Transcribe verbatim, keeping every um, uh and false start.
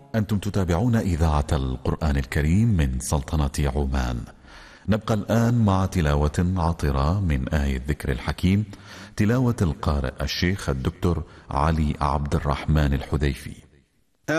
أنتم تتابعون إذاعة القرآن الكريم من سلطنة عمان. نبقى الآن مع تلاوة عطرة من آية الذكر الحكيم، تلاوة القارئ الشيخ الدكتور علي عبد الرحمن الحذيفي.